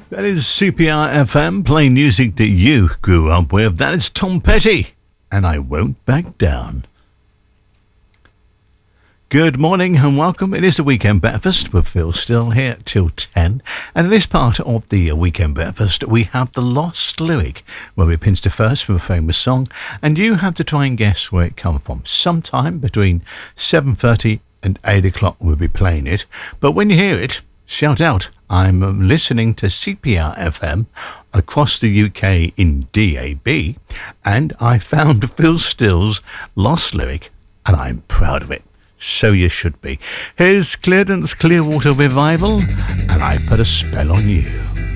That is CPR FM, playing music that you grew up with. That is Tom Petty, and I Won't Back Down. Good morning and welcome. It is the Weekend Breakfast with Phil Still here till 10. And in this part of the Weekend Breakfast, we have the Lost Lyric, where we pinch the first from a famous song, and you have to try and guess where it comes from. Sometime between 7:30 and 8 o'clock we'll be playing it. But when you hear it, shout out, I'm listening to CPR FM across the UK in DAB, and I found Phil Still's Lost Lyric, and I'm proud of it. So you should be. Here's Clearance Clearwater Revival, and I Put a Spell on You.